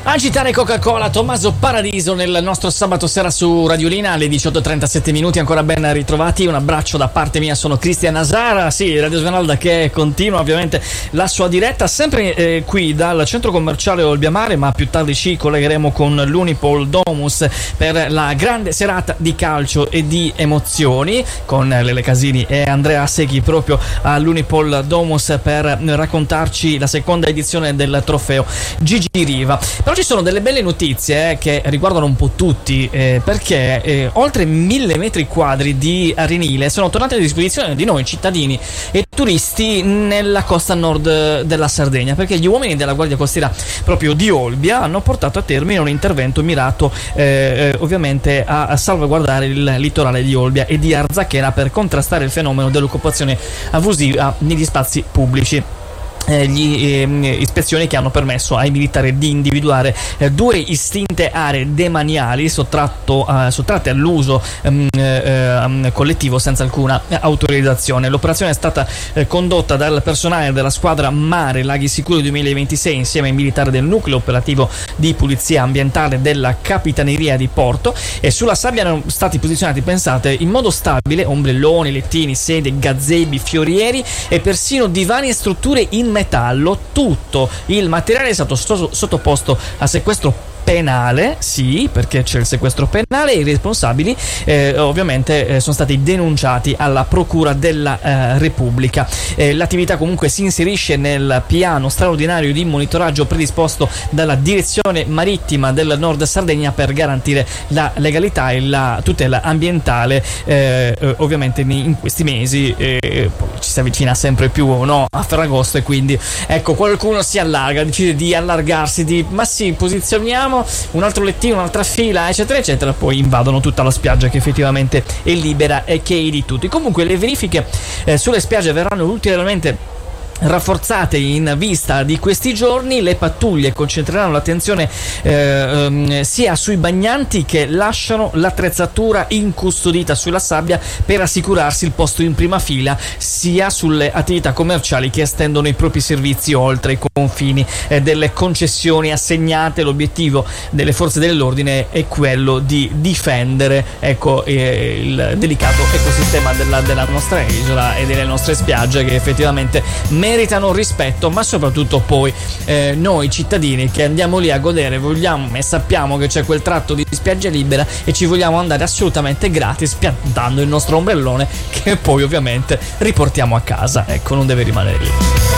Agitare Coca-Cola, Tommaso Paradiso nel nostro sabato sera su Radiolina alle 18:37 minuti. Ancora ben ritrovati, un abbraccio da parte mia, sono Cristian Asara. Sì, Radio Svenalda che continua ovviamente la sua diretta sempre qui dal centro commerciale Olbiamare, ma più tardi ci collegheremo con l'Unipol Domus per la grande serata di calcio e di emozioni con Lele Casini e Andrea Secchi proprio all'Unipol Domus per raccontarci la seconda edizione del trofeo Gigi Riva. Però ci sono delle belle notizie che riguardano un po' tutti, perché oltre 1000 metri quadri di arenile sono tornati a disposizione di noi cittadini e turisti nella costa nord della Sardegna, perché gli uomini della Guardia Costiera proprio di Olbia hanno portato a termine un intervento mirato ovviamente a salvaguardare il litorale di Olbia e di Arzachena per contrastare il fenomeno dell'occupazione abusiva negli spazi pubblici. Ispezioni che hanno permesso ai militari di individuare 2 istinte aree demaniali sottratte all'uso collettivo senza alcuna autorizzazione. L'operazione è stata condotta dal personale della squadra Mare Laghi Sicuri 2026 insieme ai militari del nucleo operativo di pulizia ambientale della Capitaneria di Porto, e sulla sabbia erano stati posizionati, pensate, in modo stabile ombrelloni, lettini, sedie, gazebi, fiorieri e persino divani e strutture in metallo. Tutto il materiale è stato sottoposto a sequestro penale, sì, perché c'è il sequestro penale, e i responsabili ovviamente sono stati denunciati alla Procura della Repubblica. L'attività comunque si inserisce nel piano straordinario di monitoraggio predisposto dalla Direzione Marittima del Nord Sardegna per garantire la legalità e la tutela ambientale. Ovviamente in questi mesi ci si avvicina sempre più a Ferragosto, e quindi ecco, qualcuno si allarga, decide di allargarsi, ma sì, posizioniamo un altro lettino, un'altra fila, eccetera eccetera, poi invadono tutta la spiaggia che effettivamente è libera e che è di tutti. Comunque le verifiche sulle spiagge verranno ulteriormente rafforzate in vista di questi giorni. Le pattuglie concentreranno l'attenzione sia sui bagnanti che lasciano l'attrezzatura incustodita sulla sabbia per assicurarsi il posto in prima fila, sia sulle attività commerciali che estendono i propri servizi oltre i confini delle concessioni assegnate. L'obiettivo delle forze dell'ordine è quello di difendere il delicato ecosistema della nostra isola e delle nostre spiagge, che effettivamente meritano rispetto, ma soprattutto poi noi cittadini che andiamo lì a godere vogliamo e sappiamo che c'è quel tratto di spiaggia libera e ci vogliamo andare assolutamente gratis, piantando il nostro ombrellone che poi ovviamente riportiamo a casa. Ecco, non deve rimanere lì.